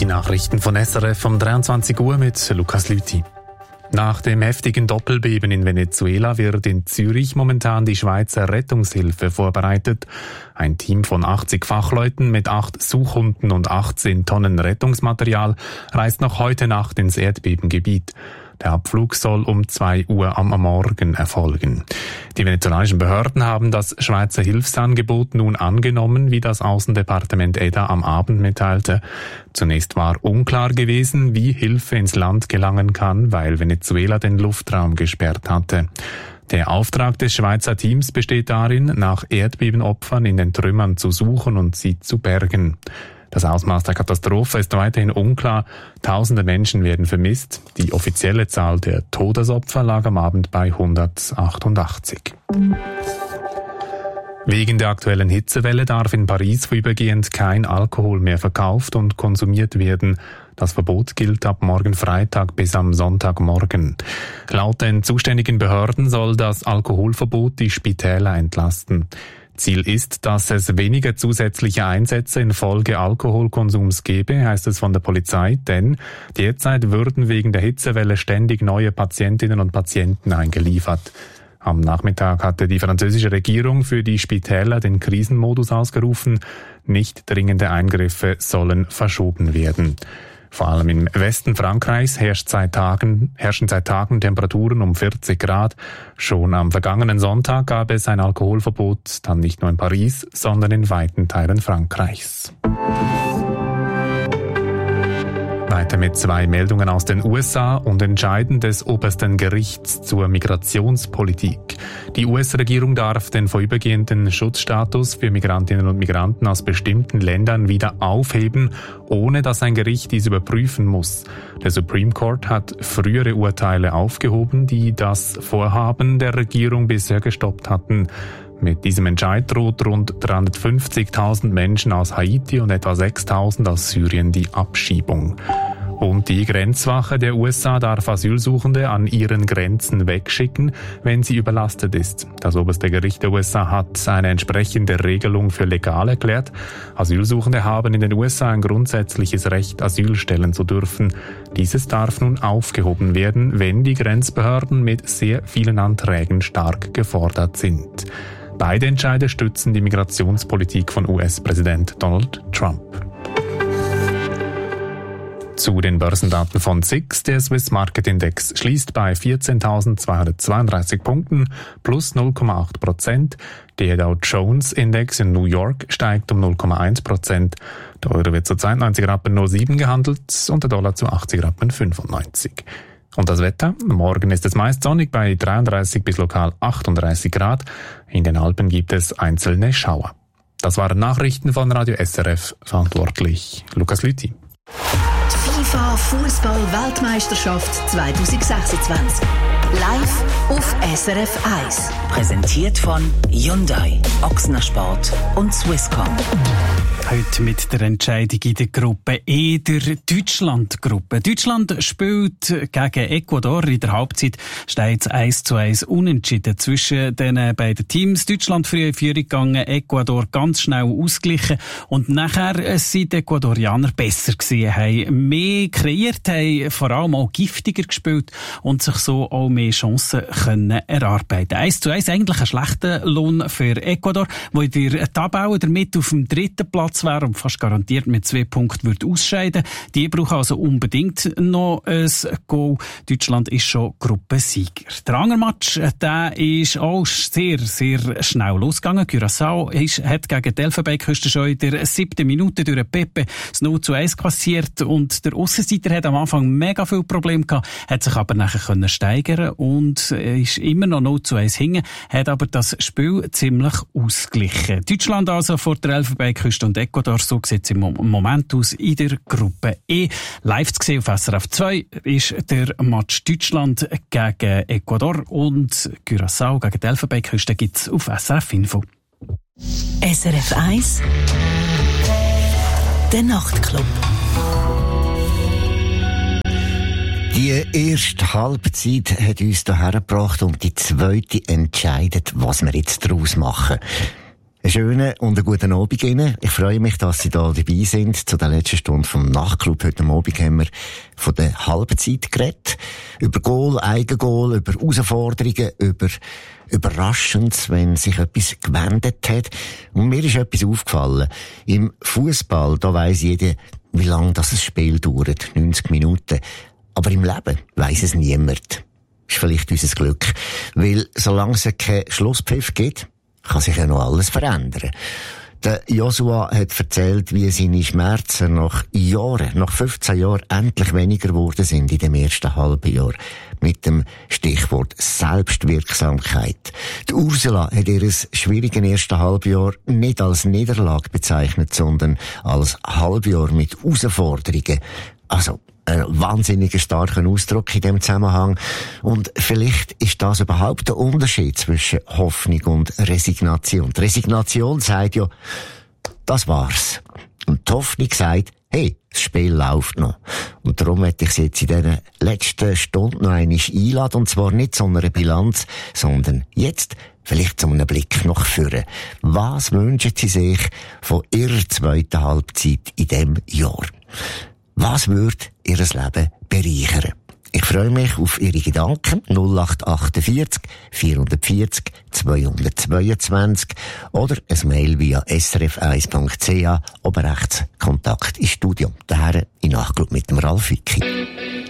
Nachrichten von SRF um 23 Uhr mit Lukas Lüthi. Nach dem heftigen Doppelbeben in Venezuela wird in Zürich momentan die Schweizer Rettungshilfe vorbereitet. Ein Team von 80 Fachleuten mit 8 Suchhunden und 18 Tonnen Rettungsmaterial reist noch heute Nacht ins Erdbebengebiet. Der Abflug soll um 2 Uhr am Morgen erfolgen. Die venezolanischen Behörden haben das Schweizer Hilfsangebot nun angenommen, wie das Außendepartement EDA am Abend mitteilte. Zunächst war unklar gewesen, wie Hilfe ins Land gelangen kann, weil Venezuela den Luftraum gesperrt hatte. Der Auftrag des Schweizer Teams besteht darin, nach Erdbebenopfern in den Trümmern zu suchen und sie zu bergen. Das Ausmaß der Katastrophe ist weiterhin unklar. Tausende Menschen werden vermisst. Die offizielle Zahl der Todesopfer lag am Abend bei 188. Wegen der aktuellen Hitzewelle darf in Paris vorübergehend kein Alkohol mehr verkauft und konsumiert werden. Das Verbot gilt ab morgen Freitag bis am Sonntagmorgen. Laut den zuständigen Behörden soll das Alkoholverbot die Spitäler entlasten. Ziel ist, dass es weniger zusätzliche Einsätze infolge Alkoholkonsums gebe, heißt es von der Polizei, denn derzeit würden wegen der Hitzewelle ständig neue Patientinnen und Patienten eingeliefert. Am Nachmittag hatte die französische Regierung für die Spitäler den Krisenmodus ausgerufen. Nicht dringende Eingriffe sollen verschoben werden. Vor allem im Westen Frankreichs herrschen seit Tagen Temperaturen um 40 Grad. Schon am vergangenen Sonntag gab es ein Alkoholverbot, dann nicht nur in Paris, sondern in weiten Teilen Frankreichs. Weiter mit 2 Meldungen aus den USA und Entscheiden des obersten Gerichts zur Migrationspolitik. Die US-Regierung darf den vorübergehenden Schutzstatus für Migrantinnen und Migranten aus bestimmten Ländern wieder aufheben, ohne dass ein Gericht dies überprüfen muss. Der Supreme Court hat frühere Urteile aufgehoben, die das Vorhaben der Regierung bisher gestoppt hatten. Mit diesem Entscheid droht rund 350.000 Menschen aus Haiti und etwa 6.000 aus Syrien die Abschiebung. Und die Grenzwache der USA darf Asylsuchende an ihren Grenzen wegschicken, wenn sie überlastet ist. Das oberste Gericht der USA hat eine entsprechende Regelung für legal erklärt. Asylsuchende haben in den USA ein grundsätzliches Recht, Asyl stellen zu dürfen. Dieses darf nun aufgehoben werden, wenn die Grenzbehörden mit sehr vielen Anträgen stark gefordert sind. Beide Entscheide stützen die Migrationspolitik von US-Präsident Donald Trump. Zu den Börsendaten von SIX. Der Swiss Market Index schließt bei 14.232 Punkten plus 0,8%. Der Dow Jones Index in New York steigt um 0,1%. Der Euro wird zu 92,07 Rappen gehandelt und der Dollar zu 80,95 Rappen. Und das Wetter? Morgen ist es meist sonnig bei 33 bis lokal 38 Grad. In den Alpen gibt es einzelne Schauer. Das waren Nachrichten von Radio SRF, verantwortlich Lukas Lüthi. FIFA Fußball-Weltmeisterschaft 2026. Live auf SRF 1. Präsentiert von Hyundai, Ochsner Sport und Swisscom. Heute mit der Entscheidung in der Gruppe E, der Deutschland-Gruppe. Deutschland spielt gegen Ecuador. In der Halbzeit steht es 1:1 unentschieden zwischen den beiden Teams. Deutschland früh in Führung gegangen, Ecuador ganz schnell ausgeglichen. Und nachher sind die Ecuadorianer besser gewesen, haben mehr kreiert, haben vor allem auch giftiger gespielt und sich so auch mehr Chancen können erarbeiten. 1:1 eigentlich ein schlechter Lohn für Ecuador, wo in der Tabelle damit auf dem 3. Platz wäre und fast garantiert mit 2 Punkten würde ausscheiden. Die brauchen also unbedingt noch ein Goal. Deutschland ist schon Gruppensieger. Der andere Match, der ist auch sehr, sehr schnell losgegangen. Curaçao hat gegen die Elfenbeinküste schon in der 7. Minute durch Pepe das 0:1 kassiert und der Aussenseiter hat am Anfang mega viel Probleme gehabt, hat sich aber nachher können steigern und ist immer noch 0:1 hinten, hat aber das Spiel ziemlich ausgeglichen. Deutschland also vor der Elfenbeinküste und Ecuador, so sieht es im Moment aus in der Gruppe E. Live zu sehen auf SRF 2 ist der Match Deutschland gegen Ecuador und Curaçao gegen die Elfenbeinküste gibt es auf SRF Info. SRF 1 Der Nachtclub. Die erste Halbzeit hat uns hierher gebracht und die zweite entscheidet, was wir jetzt daraus machen. Einen schönen und einen guten Abend Ihnen. Ich freue mich, dass Sie da dabei sind. Zu der letzten Stunde vom Nachtclub heute Abend haben wir von der Halbzeit geredet. Über Goal, Eigengoal, über Herausforderungen, über Überraschendes, wenn sich etwas gewendet hat. Und mir ist etwas aufgefallen. Im Fußball, da weiss jeder, wie lange das Spiel dauert. 90 Minuten. Aber im Leben weiss es niemand. Ist vielleicht unser Glück. Weil, solange es keinen Schlusspfiff gibt, kann sich ja noch alles verändern. Der Joshua hat erzählt, wie seine Schmerzen nach 15 Jahren endlich weniger geworden sind in dem ersten halben Jahr. Mit dem Stichwort Selbstwirksamkeit. Die Ursula hat ihr schwieriges erstes Halbjahr nicht als Niederlage bezeichnet, sondern als Halbjahr mit Herausforderungen. Also, ein wahnsinniger starker Ausdruck in dem Zusammenhang. Und vielleicht ist das überhaupt der Unterschied zwischen Hoffnung und Resignation. Die Resignation sagt ja, das war's. Und die Hoffnung sagt, hey, das Spiel läuft noch. Und darum möchte ich Sie jetzt in dieser letzten Stunde noch einmal einladen. Und zwar nicht zu einer Bilanz, sondern jetzt vielleicht zu einem Blick nach vorne. Was wünschen Sie sich von Ihrer zweiten Halbzeit in diesem Jahr? Was würde Ihr Leben bereichern? Ich freue mich auf Ihre Gedanken. 0848 440 222 oder ein Mail via srf1.ch, oben rechts Kontakt ins Studio. Daher in Nachclub mit dem Ralf Wicki.